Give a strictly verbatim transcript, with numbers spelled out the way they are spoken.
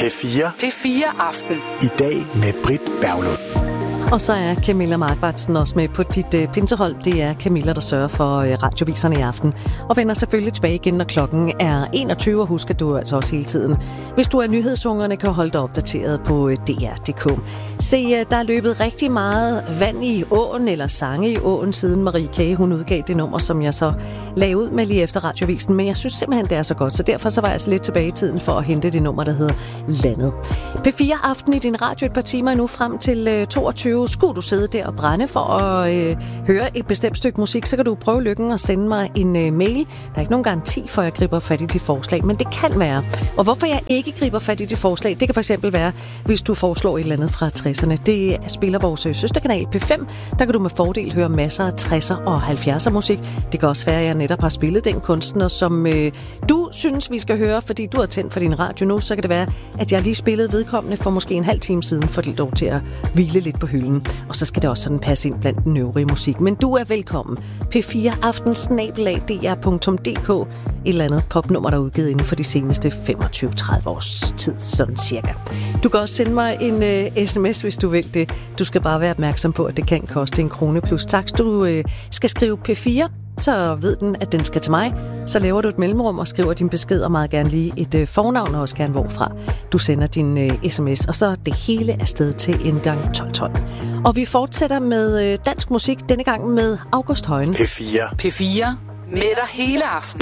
P fire. P fire Aften. I dag med Britt Berglund. Og så er Camilla Markvartsen også med på dit øh, pinsehold. Det er Camilla, der sørger for øh, radioviserne i aften. Og vender selvfølgelig tilbage igen, når klokken er enogtyve. Og husk, at du altså også hele tiden, hvis du er nyhedsungerne, kan holde dig opdateret på øh, D R punktum d k. Se, øh, der er løbet rigtig meget vand i åen, eller sange i åen, siden Marie K. hun udgav det nummer, som jeg så lagde ud med lige efter radiovisen. Men jeg synes simpelthen, det er så godt. Så derfor så var jeg altså lidt tilbage i tiden for at hente det nummer, der hedder Landet. P fire Aften i din radio et par timer nu frem til øh, toogtyve. Skulle du sidde der og brænde for at øh, høre et bestemt stykke musik, så kan du prøve lykken og sende mig en øh, mail. Der er ikke nogen garanti for, at jeg griber fat i dit forslag, men det kan være. Og hvorfor jeg ikke griber fat i dit forslag, det kan fx være, hvis du foreslår et eller andet fra tresserne. Det spiller vores øh, søsterkanal P fem. Der kan du med fordel høre masser af tresser og halvfjerdser musik. Det kan også være, at jeg netop har spillet den kunstner, som øh, du synes, vi skal høre, fordi du har tændt for din radio nu. Så kan det være, at jeg lige spillede vedkommende for måske en halv time siden, for det lov til at hvile lidt på hylden. Og så skal det også sådan passe ind blandt den øvrige musik. Men du er velkommen. P fire Aften snabel-a d r punktum d k. Et eller andet popnummer, der er udgivet inden for de seneste femogtyve til tredive års tid, sådan cirka. Du kan også sende mig en uh, sms, hvis du vil det. Du skal bare være opmærksom på, at det kan koste en krone plus takst. Du uh, skal skrive P fire, så ved den, at den skal til mig. Så laver du et mellemrum og skriver din besked, og meget gerne lige et øh, fornavn, og også gerne hvorfra du sender din øh, sms. Og så det hele afsted til indgang tolv tolv. Og vi fortsætter med øh, dansk musik, denne gang med August Højen. P fire. P fire. Med dig hele aften.